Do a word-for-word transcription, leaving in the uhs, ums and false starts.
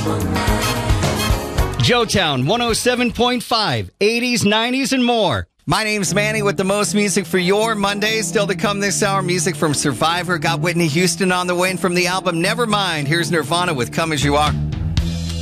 Joetown one oh seven point five, eighties, nineties, and more. My name's Manny with the most music for your Mondays. Still to come this hour, music from Survivor. Got Whitney Houston on the way, and from the album Nevermind, here's Nirvana with Come As You Are.